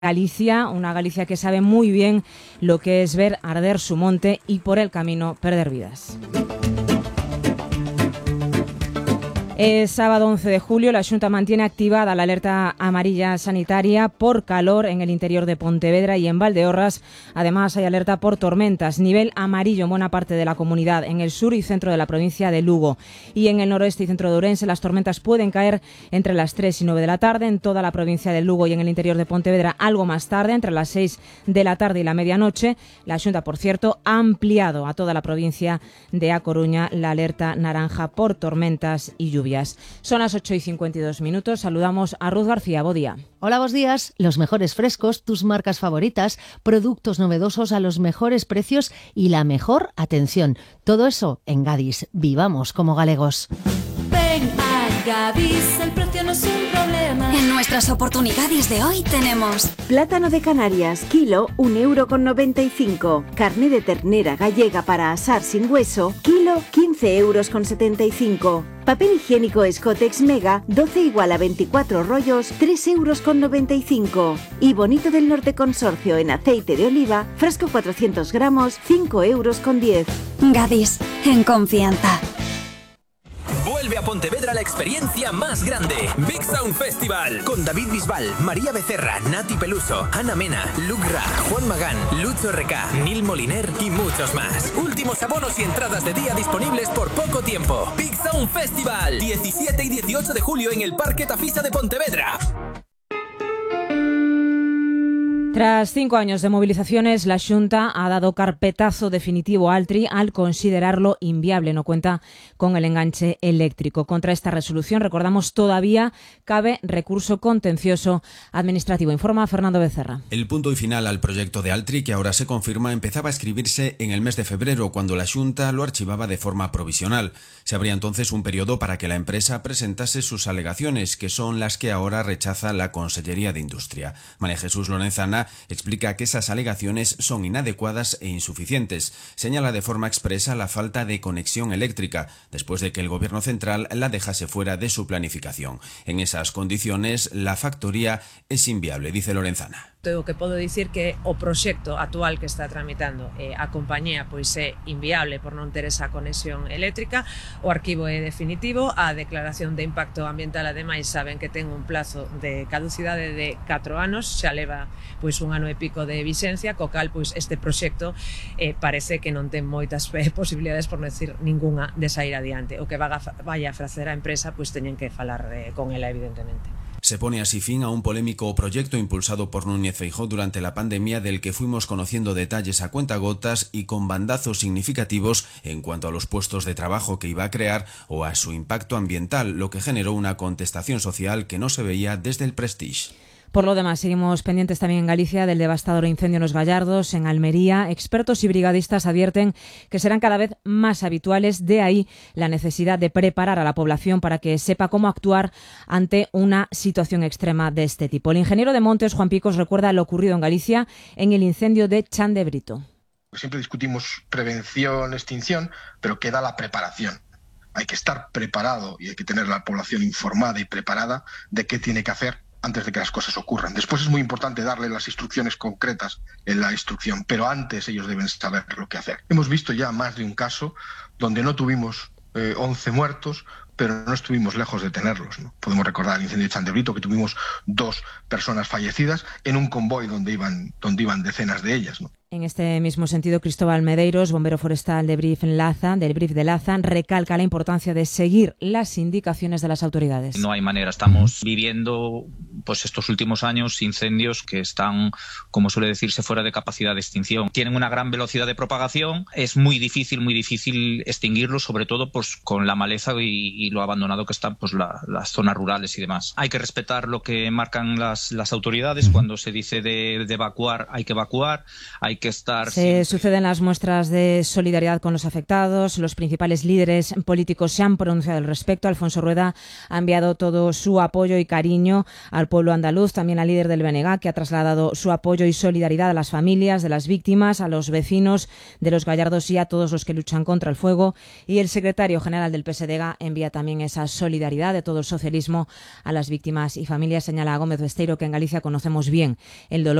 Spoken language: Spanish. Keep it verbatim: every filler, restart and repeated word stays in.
Galicia, una Galicia que sabe muy bien lo que es ver arder su monte y por el camino perder vidas. Es sábado once de julio, la Xunta mantiene activada la alerta amarilla sanitaria por calor en el interior de Pontevedra y en Valdeorras. Además, hay alerta por tormentas, nivel amarillo en buena parte de la comunidad, en el sur y centro de la provincia de Lugo. Y en el noroeste y centro de Ourense, las tormentas pueden caer entre las tres y nueve de la tarde en toda la provincia de Lugo y en el interior de Pontevedra algo más tarde, entre las seis de la tarde y la medianoche. La Xunta, por cierto, ha ampliado a toda la provincia de A Coruña la alerta naranja por tormentas y lluvias. Son las ocho y cincuenta y dos minutos. Saludamos a Ruth García. Buen día. Hola, buenos días. Los mejores frescos, tus marcas favoritas, productos novedosos a los mejores precios y la mejor atención. Todo eso en Gadis. Vivamos como galegos. Ven a Gadis, el precio no es un problema. En nuestras oportunidades de hoy tenemos plátano de Canarias, kilo, un euro con noventa y cinco. Carne de ternera gallega para asar sin hueso, kilo, quince euros con setenta y cinco. Papel higiénico Escotex Mega, doce igual a veinticuatro rollos, tres euros con noventa y cinco. Y Bonito del Norte Consorcio en aceite de oliva, frasco cuatrocientos gramos, cinco euros con diez. Gadis, en confianza. Vuelve a Pontevedra la experiencia más grande, Big Sound Festival, con David Bisbal, María Becerra, Nati Peluso, Ana Mena, Luke Ra, Juan Magán, Lucho R K, Neil Moliner y muchos más. Últimos abonos y entradas de día disponibles por poco tiempo. Big Sound Festival, diecisiete y dieciocho de julio en el Parque Tafisa de Pontevedra. Tras cinco años de movilizaciones, la Xunta ha dado carpetazo definitivo a Altri al considerarlo inviable. No cuenta con el enganche eléctrico. Contra esta resolución, recordamos, todavía cabe recurso contencioso administrativo. Informa Fernando Becerra. El punto y final al proyecto de Altri, que ahora se confirma, empezaba a escribirse en el mes de febrero, cuando la Xunta lo archivaba de forma provisional. Se abría entonces un periodo para que la empresa presentase sus alegaciones, que son las que ahora rechaza la Consellería de Industria. María Jesús Lorenzana explica que esas alegaciones son inadecuadas e insuficientes. Señala de forma expresa la falta de conexión eléctrica, después de que el Gobierno central la dejase fuera de su planificación. En esas condiciones, la factoría es inviable, dice Lorenzana. O que podo dicir que o proxecto actual que está tramitando eh, a compañía pois é inviable por non ter esa conexión eléctrica, o arquivo é definitivo, a declaración de impacto ambiental ademais saben que ten un plazo de caducidade de catro anos, xa leva pois un ano e pico de vixencia, co cal pois este proxecto eh, parece que non ten moitas eh, posibilidades, por non decir ninguna, de sair adiante. O que vaga, vaya a facer a empresa pois teñen que falar eh, con ela, evidentemente. Se pone así fin a un polémico proyecto impulsado por Núñez Feijóo durante la pandemia, del que fuimos conociendo detalles a cuentagotas y con bandazos significativos en cuanto a los puestos de trabajo que iba a crear o a su impacto ambiental, lo que generó una contestación social que no se veía desde el Prestige. Por lo demás, seguimos pendientes también en Galicia del devastador incendio en Los Gallardos, en Almería. Expertos y brigadistas advierten que serán cada vez más habituales, de ahí la necesidad de preparar a la población para que sepa cómo actuar ante una situación extrema de este tipo. El ingeniero de Montes, Juan Picos, recuerda lo ocurrido en Galicia en el incendio de Chan de Brito. Siempre discutimos prevención, extinción, pero queda la preparación. Hay que estar preparado y hay que tener a la población informada y preparada de qué tiene que hacer antes de que las cosas ocurran. Después es muy importante darle las instrucciones concretas en la instrucción, pero antes ellos deben saber lo que hacer. Hemos visto ya más de un caso donde no tuvimos eh, once muertos, pero no estuvimos lejos de tenerlos, ¿no? Podemos recordar el incendio de Chan de Brito, que tuvimos dos personas fallecidas en un convoy donde iban, donde iban decenas de ellas, ¿no? En este mismo sentido, Cristóbal Medeiros, bombero forestal de Brif en Laza, del Brif de Laza, recalca la importancia de seguir las indicaciones de las autoridades. No hay manera, estamos viviendo pues estos últimos años incendios que están, como suele decirse, fuera de capacidad de extinción. Tienen una gran velocidad de propagación, es muy difícil, muy difícil extinguirlos, sobre todo pues con la maleza y, y lo abandonado que están pues la, las zonas rurales y demás. Hay que respetar lo que marcan las, las autoridades. Cuando se dice de, de evacuar, hay que evacuar, hay que estar... Se siempre. suceden las muestras de solidaridad con los afectados. Los principales líderes políticos se han pronunciado al respecto. Alfonso Rueda ha enviado todo su apoyo y cariño al pueblo andaluz, también al líder del B N G, que ha trasladado su apoyo y solidaridad a las familias de las víctimas, a los vecinos de Los Gallardos y a todos los que luchan contra el fuego. Y el secretario general del P S D G envía también esa solidaridad de todo el socialismo a las víctimas y familias. Señala Gómez Besteiro que en Galicia conocemos bien el dolor